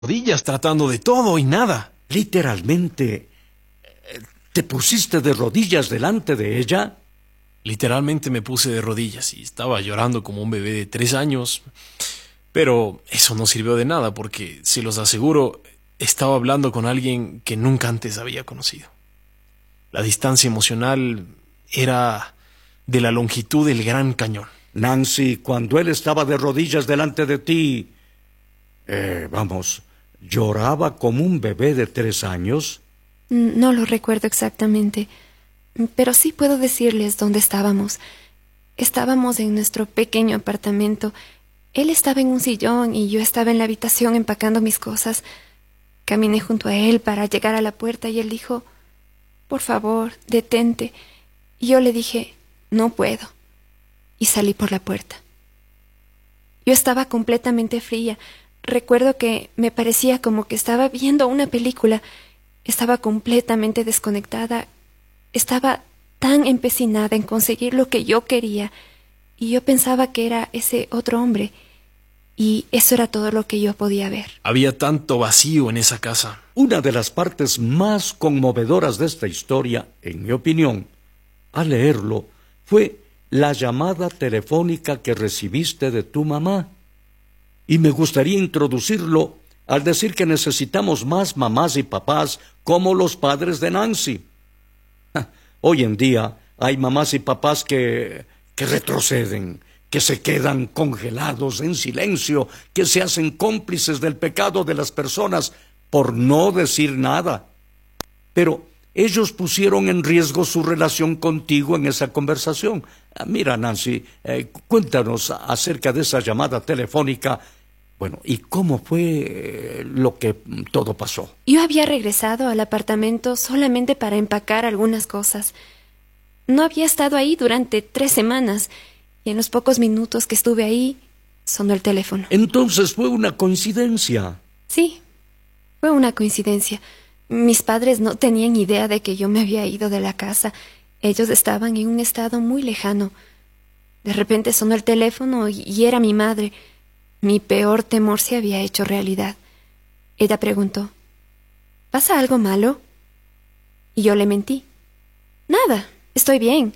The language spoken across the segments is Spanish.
rodillas tratando de todo y nada. Literalmente, ¿te pusiste de rodillas delante de ella? Literalmente me puse de rodillas y estaba llorando como un bebé de 3 años. Pero eso no sirvió de nada porque, se los aseguro, estaba hablando con alguien que nunca antes había conocido. La distancia emocional era de la longitud del Gran Cañón. Nancy, cuando él estaba de rodillas delante de ti, lloraba como un bebé de 3 años. No lo recuerdo exactamente, pero sí puedo decirles dónde estábamos. Estábamos en nuestro pequeño apartamento. Él estaba en un sillón y yo estaba en la habitación empacando mis cosas. Caminé junto a él para llegar a la puerta y él dijo, «Por favor, detente». Y yo le dije, «No puedo». Y salí por la puerta. Yo estaba completamente fría. Recuerdo que me parecía como que estaba viendo una película. Estaba completamente desconectada. Estaba tan empecinada en conseguir lo que yo quería. Y yo pensaba que era ese otro hombre. Y eso era todo lo que yo podía ver. Había tanto vacío en esa casa. Una de las partes más conmovedoras de esta historia, en mi opinión, al leerlo, fue la llamada telefónica que recibiste de tu mamá. Y me gustaría introducirlo al decir que necesitamos más mamás y papás como los padres de Nancy. Hoy en día hay mamás y papás que retroceden, que se quedan congelados en silencio, que se hacen cómplices del pecado de las personas por no decir nada. Pero ellos pusieron en riesgo su relación contigo en esa conversación. Mira, Nancy, cuéntanos acerca de esa llamada telefónica. Bueno, ¿y cómo fue lo que todo pasó? Yo había regresado al apartamento solamente para empacar algunas cosas. No había estado ahí durante 3 semanas, y en los pocos minutos que estuve ahí, sonó el teléfono. Entonces fue una coincidencia. Sí, fue una coincidencia. Mis padres no tenían idea de que yo me había ido de la casa. Ellos estaban en un estado muy lejano. De repente sonó el teléfono y era mi madre. Mi peor temor se había hecho realidad. Ella preguntó, ¿pasa algo malo? Y yo le mentí. Nada, estoy bien.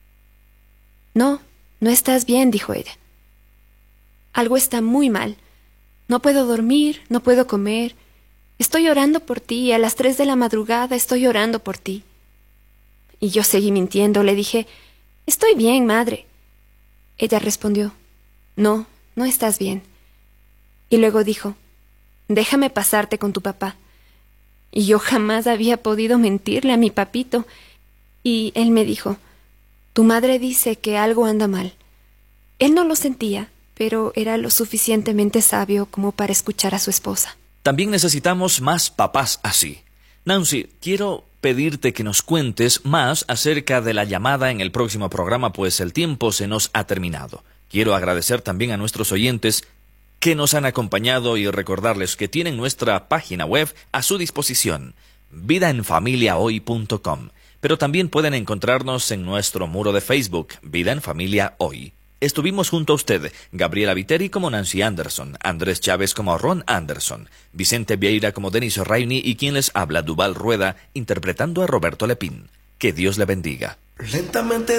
No, no estás bien, dijo ella. Algo está muy mal. No puedo dormir, no puedo comer. Estoy orando por ti, a las 3 de la madrugada estoy orando por ti. Y yo seguí mintiendo, le dije, estoy bien, madre. Ella respondió, no, no estás bien. Y luego dijo, déjame pasarte con tu papá. Y yo jamás había podido mentirle a mi papito. Y él me dijo, tu madre dice que algo anda mal. Él no lo sentía, pero era lo suficientemente sabio como para escuchar a su esposa. También necesitamos más papás así. Nancy, quiero pedirte que nos cuentes más acerca de la llamada en el próximo programa, pues el tiempo se nos ha terminado. Quiero agradecer también a nuestros oyentes que nos han acompañado y recordarles que tienen nuestra página web a su disposición, vidaenfamiliahoy.com. Pero también pueden encontrarnos en nuestro muro de Facebook, Vida en Familia Hoy. Estuvimos junto a usted, Gabriela Viteri como Nancy Anderson, Andrés Chávez como Ron Anderson, Vicente Vieira como Denis Raini y quien les habla, Duval Rueda, interpretando a Roberto Lepín. Que Dios le bendiga. Lentamente